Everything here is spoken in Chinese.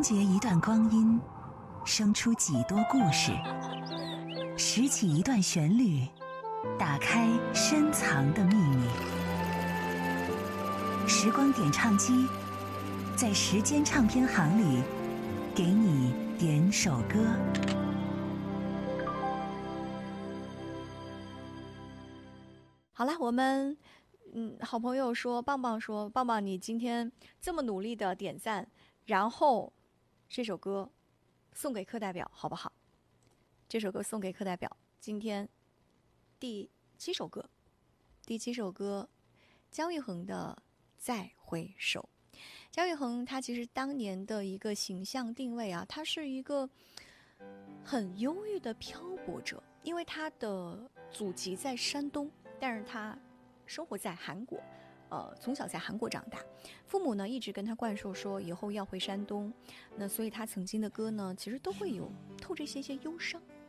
凝结一段光阴，生出几多故事；拾起一段旋律，打开深藏的秘密。时光点唱机，在时间唱片行里，给你点首歌。 好了，我们好朋友说，棒棒，你今天这么努力的点赞，然后这首歌送给课代表好不好？这首歌送给课代表。今天第七首歌，姜育恒的《再回首》。姜育恒他其实当年的一个形象定位啊，他是一个很忧郁的漂泊者，因为他的祖籍在山东，但是他生活在韩国，从小在韩国长大，父母呢一直跟他灌输说以后要回山东，那所以他曾经的歌呢，其实都会有透着一些忧伤。